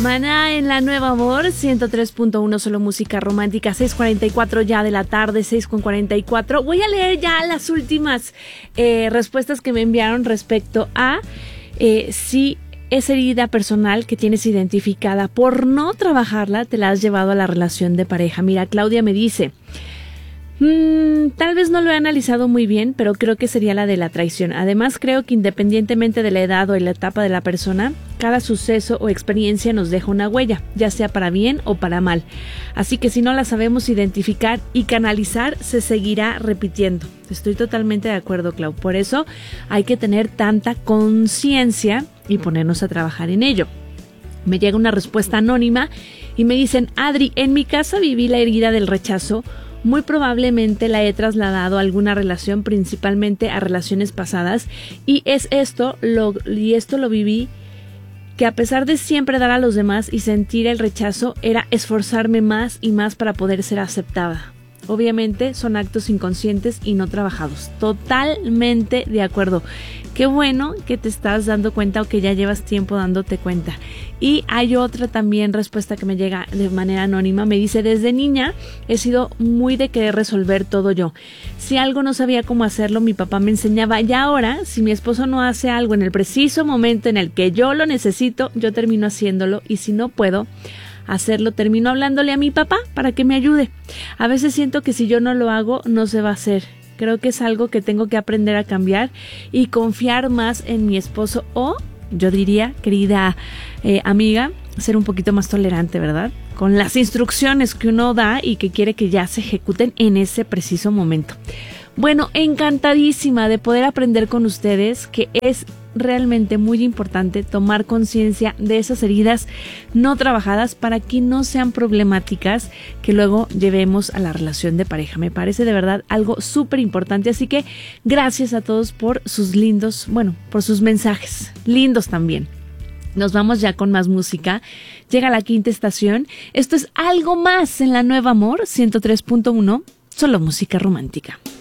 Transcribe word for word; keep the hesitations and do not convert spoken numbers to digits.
Maná en la Nueva Amor, ciento tres punto uno, solo música romántica, seis cuarenta y cuatro ya de la tarde, seis con cuarenta y cuatro. Voy a leer ya las últimas eh, respuestas que me enviaron respecto a eh, si esa herida personal que tienes identificada por no trabajarla te la has llevado a la relación de pareja. Mira, Claudia me dice... Mm, tal vez no lo he analizado muy bien, pero creo que sería la de la traición. Además, creo que independientemente de la edad o la etapa de la persona, cada suceso o experiencia nos deja una huella, ya sea para bien o para mal. Así que si no la sabemos identificar y canalizar, se seguirá repitiendo. Estoy totalmente de acuerdo, Clau. Por eso hay que tener tanta conciencia y ponernos a trabajar en ello. Me llega una respuesta anónima y me dicen: Adri, en mi casa viví la herida del rechazo. Muy probablemente la he trasladado a alguna relación, principalmente a relaciones pasadas, y es esto lo, y esto lo viví, que a pesar de siempre dar a los demás y sentir el rechazo, era esforzarme más y más para poder ser aceptada. Obviamente son actos inconscientes y no trabajados. Totalmente de acuerdo. Qué bueno que te estás dando cuenta o que ya llevas tiempo dándote cuenta. Y hay otra también respuesta que me llega de manera anónima. Me dice: desde niña he sido muy de querer resolver todo yo. Si algo no sabía cómo hacerlo, mi papá me enseñaba. Y ahora, si mi esposo no hace algo en el preciso momento en el que yo lo necesito, yo termino haciéndolo. Y si no puedo hacerlo, termino hablándole a mi papá para que me ayude. A veces siento que si yo no lo hago, no se va a hacer. Creo que es algo que tengo que aprender a cambiar y confiar más en mi esposo, o yo diría, querida eh, amiga, ser un poquito más tolerante, ¿verdad? Con las instrucciones que uno da y que quiere que ya se ejecuten en ese preciso momento. Bueno, encantadísima de poder aprender con ustedes, que es realmente muy importante tomar conciencia de esas heridas no trabajadas para que no sean problemáticas que luego llevemos a la relación de pareja. Me parece de verdad algo súper importante, así que gracias a todos por sus lindos, bueno, por sus mensajes, lindos también. Nos vamos ya con más música. Llega la quinta estación. Esto es Algo Más en la Nueva Amor, ciento tres punto uno, solo música romántica.